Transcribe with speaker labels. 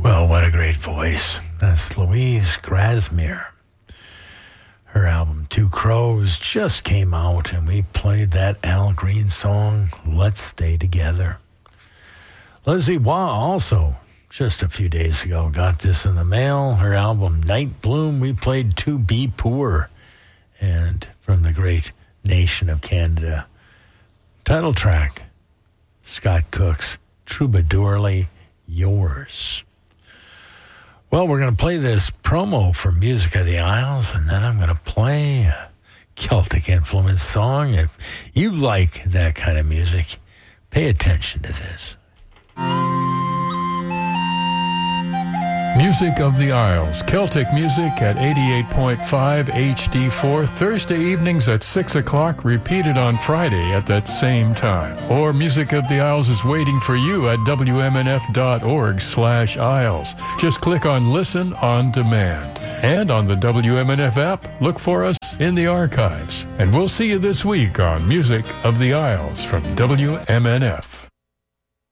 Speaker 1: Well, what a great voice. That's Louise Grasmere. Her album, Two Crows, just came out, and we played that Al Green song, Let's Stay Together. Leslie Waugh also, just a few days ago, got this in the mail. Her album, Night Bloom, we played To Be Poor, and from the great nation of Canada. Title track, Scott Cook's Troubadourly Yours. Well, we're going to play this promo for Music of the Isles, and then I'm going to play a Celtic influence song. If you like that kind of music, pay attention to this.
Speaker 2: Music of the Isles, Celtic music at 88.5 HD4, Thursday evenings at 6 o'clock, repeated on Friday at that same time. Or Music of the Isles is waiting for you at WMNF.org/Isles. Just click on Listen on Demand. And on the WMNF app, look for us in the archives. And we'll see you this week on Music of the Isles from WMNF.